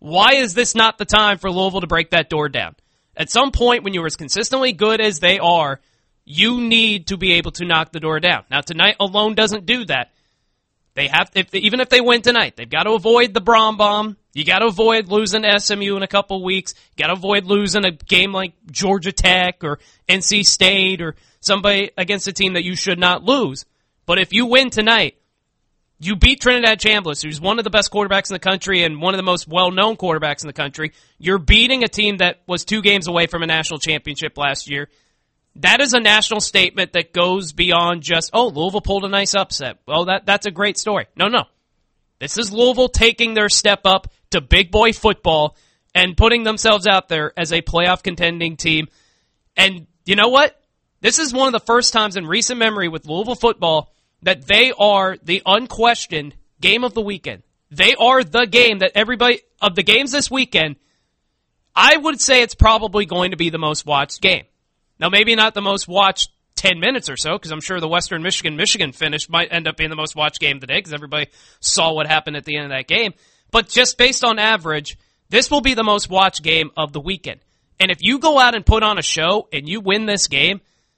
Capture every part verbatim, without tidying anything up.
Why is this not the time for Louisville to break that door down? At some point, when you're as consistently good as they are, you need to be able to knock the door down. Now, tonight alone doesn't do that. They have, if they, even if they win tonight, they've got to avoid the Brom bomb. You got to avoid losing to S M U in a couple weeks. You got to avoid losing a game like Georgia Tech or N C State or somebody against a team that you should not lose. But if you win tonight, you beat Trinidad Chambliss, who's one of the best quarterbacks in the country and one of the most well-known quarterbacks in the country. You're beating a team that was two games away from a national championship last year. That is a national statement that goes beyond just, oh, Louisville pulled a nice upset. Well, that that's a great story. No, no. This is Louisville taking their step up to big boy football and putting themselves out there as a playoff contending team. And you know what? This is one of the first times in recent memory with Louisville football that they are the unquestioned game of the weekend. They are the game that everybody, of the games this weekend, I would say it's probably going to be the most watched game. Now, maybe not the most watched ten minutes or so, because I'm sure the Western Michigan-Michigan finish might end up being the most watched game of the day, because everybody saw what happened at the end of that game. But just based on average, this will be the most watched game of the weekend. And if you go out and put on a show and you win this game,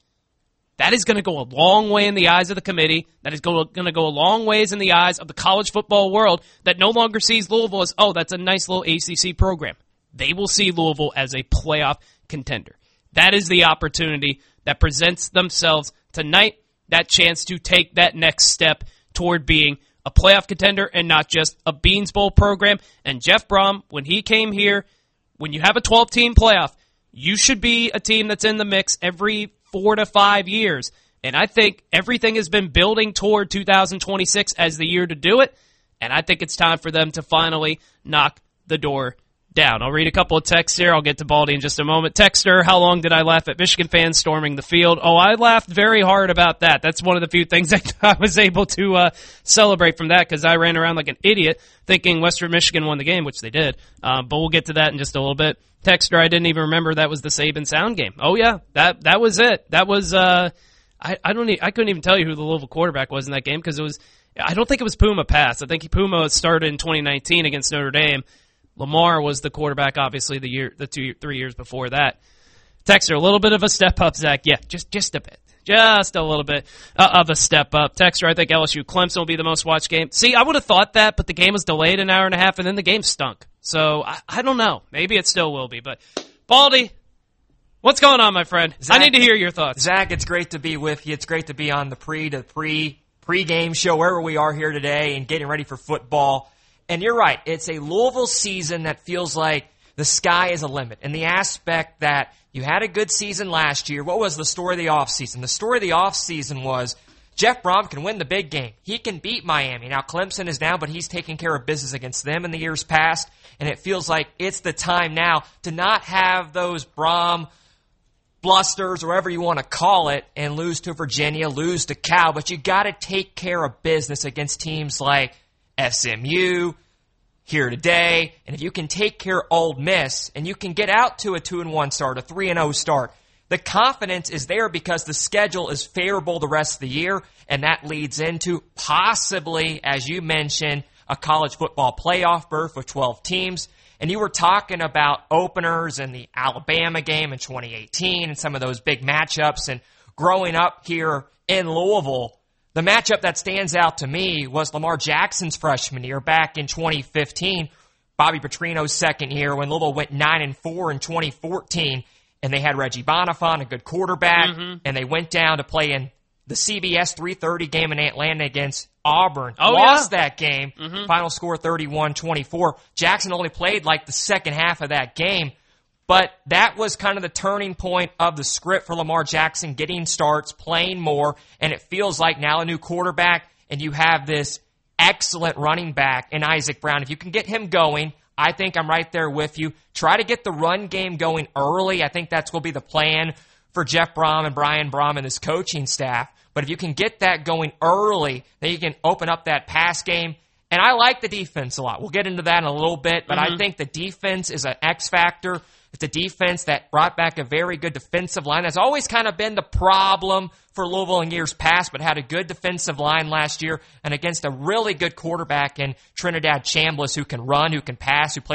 that is going to go a long way in the eyes of the committee. That is going to go a long ways in the eyes of the college football world that no longer sees Louisville as, oh, that's a nice little A C C program. They will see Louisville as a playoff contender. That is the opportunity that presents themselves tonight, that chance to take that next step toward being a playoff contender and not just a Beans Bowl program. And Jeff Brom, when he came here, when you have a twelve-team playoff, you should be a team that's in the mix every four to five years. And I think everything has been building toward two thousand twenty-six as the year to do it. And I think it's time for them to finally knock the door down. I'll read a couple of texts here. I'll get to Baldy in just a moment. Texter, how long did I laugh at Michigan fans storming the field? Oh, I laughed very hard about that. That's one of the few things that I was able to uh, celebrate from that, because I ran around like an idiot thinking Western Michigan won the game, which they did. Uh, but we'll get to that in just a little bit. Texter, I didn't even remember that was the Saban Sound game. Oh yeah, that that was it. That was uh, I I don't e- I couldn't even tell you who the Louisville quarterback was in that game, because it was I don't think it was Puma Pass. I think Puma started in twenty nineteen against Notre Dame. Lamar was the quarterback, obviously, the year, the two, three years before that. Texter, a little bit of a step up, Zach. Yeah, just, just a bit, just a little bit uh, of a step up. Texter, I think L S U Clemson will be the most watched game. See, I would have thought that, but the game was delayed an hour and a half, and then the game stunk. So I, I don't know. Maybe it still will be. But Baldy, what's going on, my friend? Zach, I need to hear your thoughts. Zach, it's great to be with you. It's great to be on the pre to pre pre-game show wherever we are here today and getting ready for football. And you're right, it's a Louisville season that feels like the sky is a limit. In the aspect that you had a good season last year. What was the story of the offseason? The story of the offseason was Jeff Brom can win the big game. He can beat Miami. Now, Clemson is down, but he's taking care of business against them in the years past. And it feels like it's the time now to not have those Brom blusters, or whatever you want to call it, and lose to Virginia, lose to Cal. But you got to take care of business against teams like S M U, here today, and if you can take care of Ole Miss, and you can get out to a two and one start, a three and oh start, the confidence is there because the schedule is favorable the rest of the year, and that leads into possibly, as you mentioned, a college football playoff berth with twelve teams. And you were talking about openers and the Alabama game in twenty eighteen and some of those big matchups, and growing up here in Louisville, the matchup that stands out to me was Lamar Jackson's freshman year back in twenty fifteen, Bobby Petrino's second year when Louisville went nine and four in twenty fourteen, and they had Reggie Bonifant, a good quarterback, mm-hmm. and they went down to play in the C B S three thirty game in Atlanta against Auburn. Oh, Lost yeah. that game, mm-hmm. final score thirty-one twenty-four. Jackson only played like the second half of that game. But that was kind of the turning point of the script for Lamar Jackson, getting starts, playing more, and it feels like now a new quarterback, and you have this excellent running back in Isaac Brown. If you can get him going, I think I'm right there with you. Try to get the run game going early. I think that's going to be the plan for Jeff Brom and Brian Brom and his coaching staff. But if you can get that going early, then you can open up that pass game. And I like the defense a lot. We'll get into that in a little bit, but mm-hmm. I think the defense is an X factor. It's a defense that brought back a very good defensive line. That's always kind of been the problem for Louisville in years past, but had a good defensive line last year and against a really good quarterback in Trinidad Chambliss who can run, who can pass, who plays